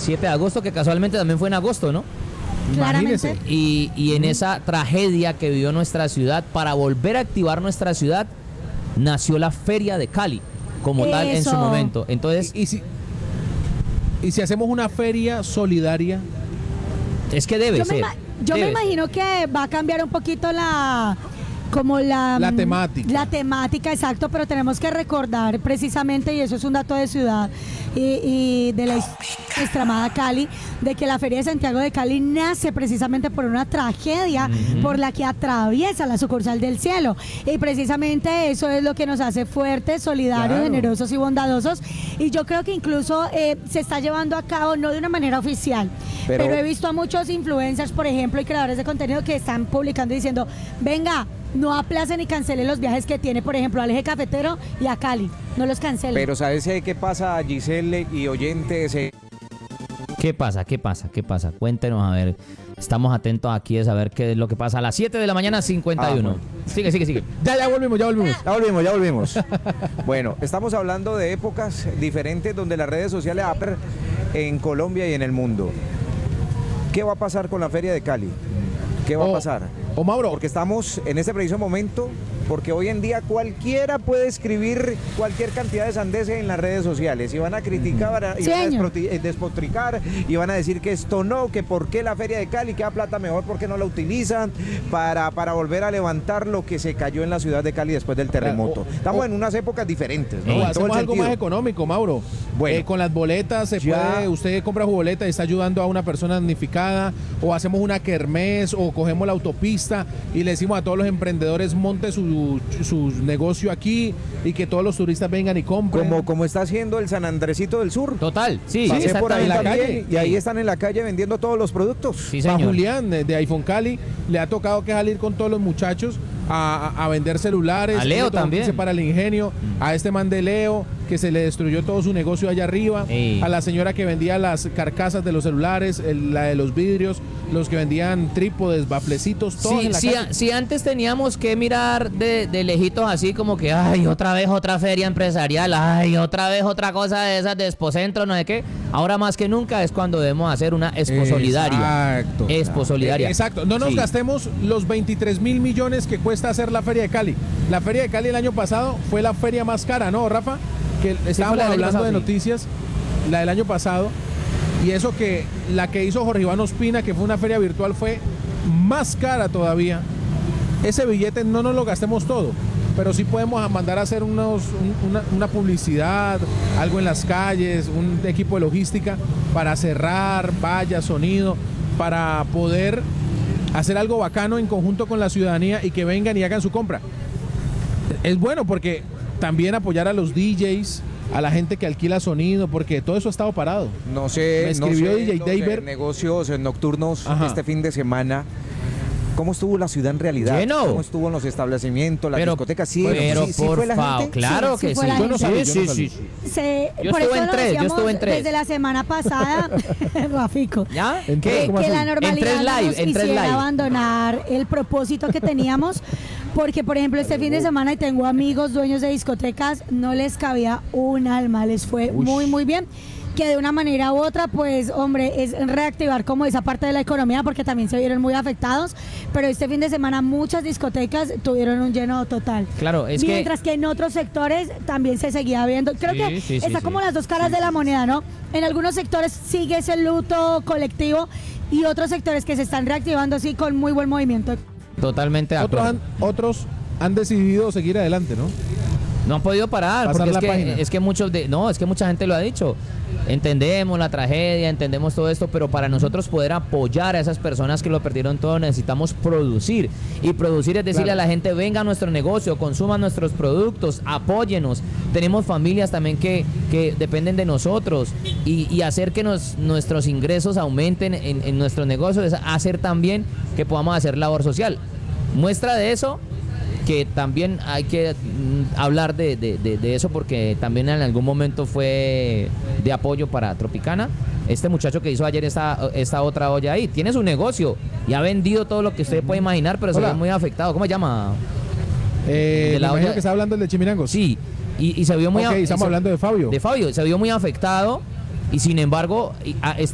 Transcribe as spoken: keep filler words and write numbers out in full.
siete de agosto, que casualmente también fue en agosto, ¿no? Claramente. Y, y en esa tragedia que vivió nuestra ciudad, para volver a activar nuestra ciudad, nació la Feria de Cali, como tal en su Eso. momento. Entonces, Y, y si, y si hacemos una feria solidaria, es que debe Yo, me, ser. ima- yo me debe imagino que va a cambiar un poquito la como la La mm, temática. la temática, exacto, pero tenemos que recordar precisamente, y eso es un dato de ciudad y, y de la nuestra amada Cali, de que la Feria de Santiago de Cali nace precisamente por una tragedia por la que atraviesa la sucursal del cielo, y precisamente eso es lo que nos hace fuertes, solidarios, Claro. generosos y bondadosos, y yo creo que incluso eh, se está llevando a cabo no de una manera oficial, Pero- pero he visto a muchos influencers, por ejemplo, y creadores de contenido que están publicando y diciendo, venga, no aplacen y cancelen los viajes que tiene, por ejemplo, al eje cafetero y a Cali. No los cancelen. Pero ¿sabes eh, qué pasa, Giselle y oyentes? Eh, ¿Qué pasa? ¿Qué pasa? ¿Qué pasa? Cuéntenos, a ver. Estamos atentos aquí de saber qué es lo que pasa a las siete de la mañana, cincuenta y uno. Ah, bueno. Sigue, sigue, sigue. ya, ya volvimos, ya volvimos. Ya volvimos, ya volvimos. Bueno, estamos hablando de épocas diferentes donde las redes sociales aper en Colombia y en el mundo. ¿Qué va a pasar con la Feria de Cali? ¿Qué va O- a pasar? O Mauro, Porque estamos en este preciso momento, porque hoy en día cualquiera puede escribir cualquier cantidad de sandeces en las redes sociales y van a criticar, y Sí, van a señor. desproti- eh, despotricar y van a decir que esto no, que por qué la Feria de Cali queda plata mejor, porque no la utilizan para, para volver a levantar lo que se cayó en la ciudad de Cali después del terremoto. O- Estamos o- en unas épocas diferentes, Eh, ¿no? o En todo hacemos el algo sentido. más económico, Mauro. Bueno. Eh, con las boletas se Ya. puede, usted compra su boleta y está ayudando a una persona damnificada, o hacemos una kermés, o cogemos la autopista y le decimos a todos los emprendedores, monte su, su negocio aquí y que todos los turistas vengan y compren. Como, como está haciendo el San Andresito del Sur. Total, sí, Pasé por ahí en la también, calle. y ahí están en la calle vendiendo todos los productos. Sí, a señor. Julián de, de iPhone Cali le ha tocado que salir con todos los muchachos a, a- a vender celulares. A Leo Le tocó también. irse para el ingenio, a este man de Leo que se le destruyó todo su negocio allá arriba, Sí. a la señora que vendía las carcasas de los celulares, el- la de los vidrios, los que vendían trípodes, baflecitos, todos Sí, en la sí, calle. a- si antes teníamos que mirar de, de lejitos así como que, ay, otra vez otra feria empresarial, ay, otra vez otra cosa de esas de Expocentro, no sé qué. Ahora más que nunca es cuando debemos hacer una Expo Solidaria. Exacto. Expo Solidaria. Eh, Exacto, no nos Sí. gastemos los veintitrés mil millones que cuesta hacer la Feria de Cali. La Feria de Cali el año pasado fue la feria más cara, ¿no, Rafa? Que estábamos la del año hablando pasado, de sí. noticias, la del año pasado, y eso que la que hizo Jorge Iván Ospina, que fue una feria virtual, fue más cara todavía. Ese billete no nos lo gastemos todo, pero sí podemos mandar a hacer unos, un- una, una publicidad, algo en las calles, un equipo de logística para cerrar, vallas, sonido, para poder hacer algo bacano en conjunto con la ciudadanía y que vengan y hagan su compra. Es bueno porque también apoyar a los D Js, a la gente que alquila sonido, porque todo eso ha estado parado. No sé, Me no escribió sé D J los, eh, David. negocios eh, nocturnos Ajá. este fin de semana. ¿Cómo estuvo la ciudad en realidad? Lleno. ¿Cómo estuvo en los establecimientos, las Pero- discotecas? Sí, pero sí, sí por fue la favor, gente. claro Sí, sí que fue sí. la Yo no gente. salí, Sí, yo no sí, salí. sí. Se- Yo por estuve eso en lo tres, yo decíamos estuve en tres. desde la semana pasada, Rafico, ¿Ya? En ¿Qué? tres, ¿cómo que así? la En normalidad tres no live, nos en tres hiciera live. abandonar el propósito que teníamos, porque por ejemplo este fin de semana y tengo amigos dueños de discotecas, no les cabía un alma, les fue Ush. muy muy bien, que de una manera u otra pues hombre es reactivar como esa parte de la economía, porque también se vieron muy afectados, pero este fin de semana muchas discotecas tuvieron un lleno total. Claro, es que- Mientras que... en otros sectores también se seguía viendo, creo Sí, que sí, sí, está sí. como las dos caras de la moneda, ¿no? En algunos sectores sigue ese luto colectivo y otros sectores que se están reactivando así con muy buen movimiento. Totalmente de Otros acuerdo. han, otros han decidido seguir adelante, ¿no? No han podido parar, Pasar porque es la que, página. es que muchos de, no, es que mucha gente lo ha dicho. Entendemos la tragedia, entendemos todo esto, pero para nosotros poder apoyar a esas personas que lo perdieron todo, necesitamos producir. Y producir es decirle Claro. a la gente, venga a nuestro negocio, consuma nuestros productos, apóyenos. Tenemos familias también que, que dependen de nosotros. Y, y hacer que nos, nuestros ingresos aumenten en, en nuestro negocio es hacer también que podamos hacer labor social. Muestra de eso, que también hay que mm, hablar de, de- de- de eso, porque también en algún momento fue de apoyo para Tropicana. Este muchacho que hizo ayer esta, esta otra olla ahí, tiene su negocio y ha vendido todo lo que usted puede imaginar, pero se Hola. ve muy afectado. ¿Cómo se llama? Eh, De la me imagino olla- que está hablando el de Chimirango. Sí, y, y se vio muy Ok, a- estamos se- hablando de Fabio. de Fabio, se vio muy afectado y sin embargo y- a-